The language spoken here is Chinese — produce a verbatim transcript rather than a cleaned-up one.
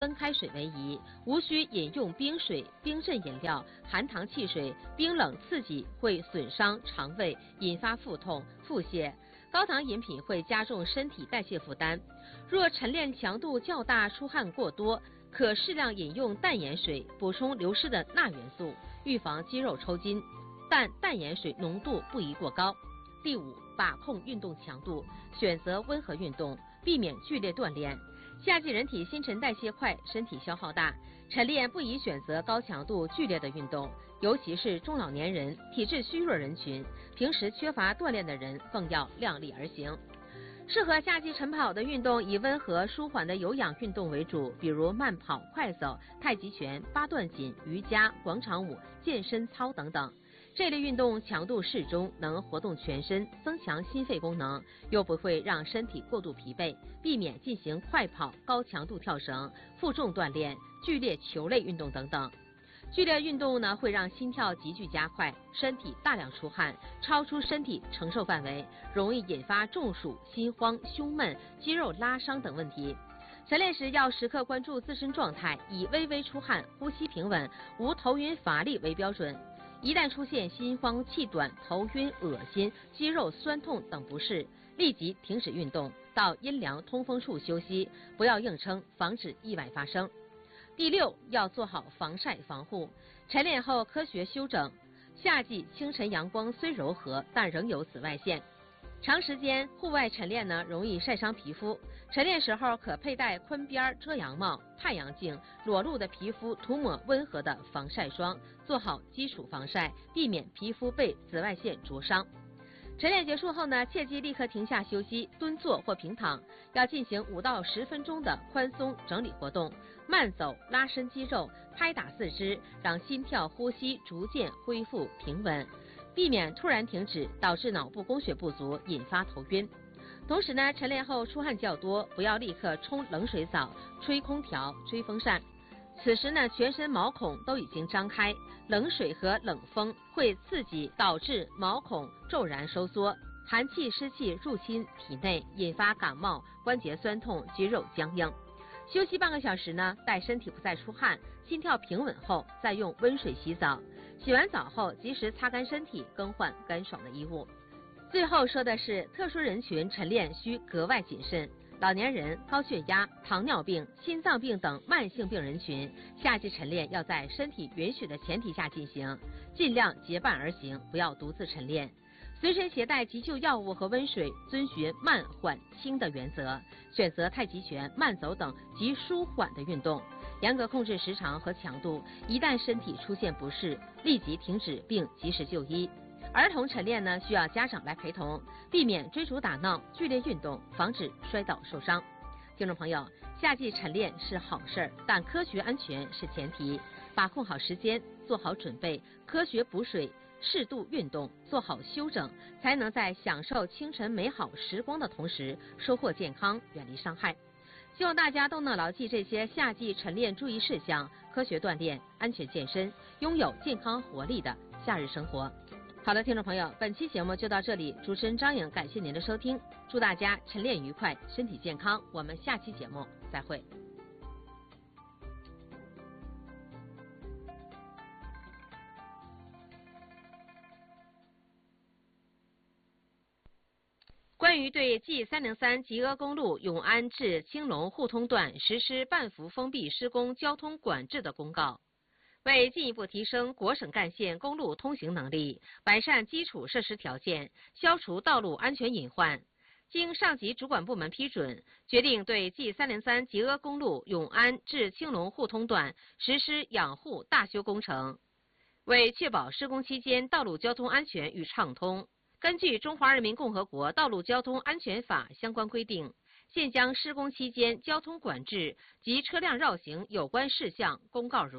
温开水为宜，无需饮用冰水、冰镇饮料、含糖汽水，冰冷刺激会损伤肠胃，引发腹痛、腹泻。高糖饮品会加重身体代谢负担。若晨练强度较大、出汗过多，可适量饮用淡盐水，补充流失的钠元素，预防肌肉抽筋。但淡盐水浓度不宜过高。第五，把控运动强度，选择温和运动，避免剧烈锻炼。夏季人体新陈代谢快，身体消耗大，晨练不宜选择高强度剧烈的运动，尤其是中老年人、体质虚弱人群，平时缺乏锻炼的人更要量力而行。适合夏季晨跑的运动以温和舒缓的有氧运动为主，比如慢跑、快走、太极拳、八段锦、瑜伽、广场舞、健身操等等。这类运动强度适中，能活动全身，增强心肺功能，又不会让身体过度疲惫，避免进行快跑、高强度跳绳、负重锻炼、剧烈球类运动等等。剧烈运动呢，会让心跳急剧加快，身体大量出汗，超出身体承受范围，容易引发中暑、心慌、胸闷、肌肉拉伤等问题。晨练时要时刻关注自身状态，以微微出汗、呼吸平稳、无头晕乏力为标准。一旦出现心慌气短、头晕、恶心、肌肉酸痛等不适，立即停止运动，到阴凉通风处休息，不要硬撑，防止意外发生。第六，要做好防晒防护，晨练后科学休整。夏季清晨阳光虽柔和，但仍有紫外线。长时间户外晨练呢，容易晒伤皮肤。晨练时候可佩戴坤边遮阳帽、太阳镜，裸露的皮肤涂抹温和的防晒霜，做好基础防晒，避免皮肤被紫外线灼伤。晨练结束后呢，切忌立刻停下休息，蹲坐或平躺，要进行五到十分钟的宽松整理活动，慢走拉伸肌肉，拍打四肢，让心跳、呼吸逐渐恢复平稳。避免突然停止，导致脑部供血不足，引发头晕。同时呢，晨练后出汗较多，不要立刻冲冷水澡、吹空调、吹风扇。此时呢，全身毛孔都已经张开，冷水和冷风会刺激，导致毛孔骤然收缩，寒气湿气入侵体内，引发感冒、关节酸痛、肌肉僵硬。休息半个小时呢，待身体不再出汗，心跳平稳后，再用温水洗澡。洗完澡后，及时擦干身体，更换干爽的衣物。最后说的是，特殊人群晨练需格外谨慎。老年人、高血压、糖尿病、心脏病等慢性病人群，夏季晨练要在身体允许的前提下进行，尽量结伴而行，不要独自晨练。随身携带急救药物和温水，遵循慢缓轻的原则，选择太极拳、慢走等极舒缓的运动，严格控制时长和强度。一旦身体出现不适，立即停止并及时就医。儿童晨练呢，需要家长来陪同，避免追逐打闹、剧烈运动，防止摔倒受伤。听众朋友，夏季晨练是好事儿，但科学安全是前提。把控好时间，做好准备，科学补水，适度运动，做好休整，才能在享受清晨美好时光的同时，收获健康，远离伤害。希望大家都能牢记这些夏季晨练注意事项，科学锻炼，安全健身，拥有健康活力的夏日生活。好的，听众朋友，本期节目就到这里，主持人张颖感谢您的收听，祝大家晨练愉快，身体健康，我们下期节目再会。关于对 G 三零三 吉阿公路永安至青龙互通段实施半幅封闭施工交通管制的公告，为进一步提升国省干线公路通行能力，完善基础设施条件，消除道路安全隐患，经上级主管部门批准，决定对 G 三零三 吉阿公路永安至青龙互通段实施养护大修工程。为确保施工期间道路交通安全与畅通，根据《中华人民共和国道路交通安全法》相关规定，现将施工期间交通管制及车辆绕行有关事项公告如